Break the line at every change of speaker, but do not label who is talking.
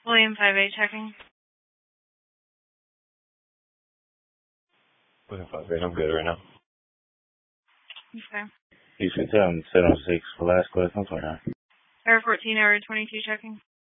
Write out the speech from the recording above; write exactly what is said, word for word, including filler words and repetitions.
William five eight checking.
William five eight, I'm good right now.
Okay.
Houston seven, seven oh six, Velasquez, I'm sorry.
Air fourteen, Air twenty-two checking.